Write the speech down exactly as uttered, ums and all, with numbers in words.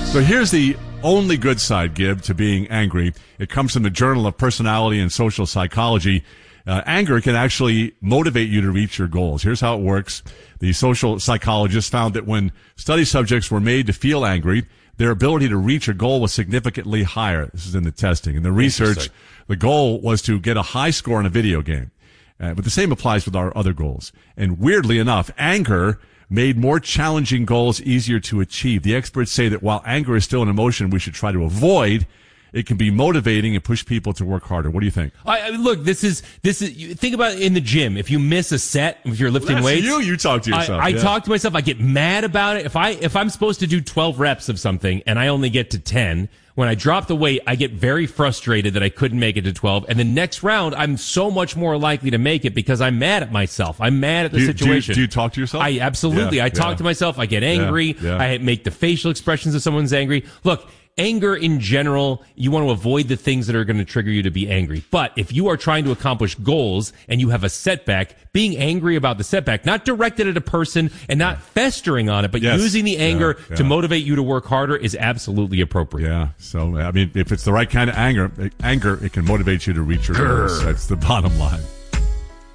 So here's the only good side, Gib, to being angry. It comes from the Journal of Personality and Social Psychology. Uh, anger can actually motivate you to reach your goals. Here's how it works. The social psychologists found that when study subjects were made to feel angry, their ability to reach a goal was significantly higher. This is in the testing. In the research, the goal was to get a high score in a video game. Uh, but the same applies with our other goals. And weirdly enough, anger made more challenging goals easier to achieve. The experts say that while anger is still an emotion we should try to avoid, it can be motivating and push people to work harder. What do you think? I, I, look, this is this is. You think about it in the gym. If you miss a set, if you're lifting That's weights, you. You talk to yourself. I, I yeah. talk to myself. I get mad about it. If I if I'm supposed to do twelve reps of something and I only get to ten, when I drop the weight, I get very frustrated that I couldn't make it to twelve. And the next round, I'm so much more likely to make it because I'm mad at myself. I'm mad at the do you, situation. Do you, do you talk to yourself? I absolutely. Yeah, I talk yeah. to myself. I get angry. Yeah, yeah. I make the facial expressions if someone's angry. Look. Anger in general, you want to avoid the things that are going to trigger you to be angry. But if you are trying to accomplish goals and you have a setback, being angry about the setback, not directed at a person and not festering on it, but yes. using the anger yeah, yeah. to motivate you to work harder is absolutely appropriate. Yeah. So, I mean, if it's the right kind of anger, anger, it can motivate you to reach your goals. That's the bottom line.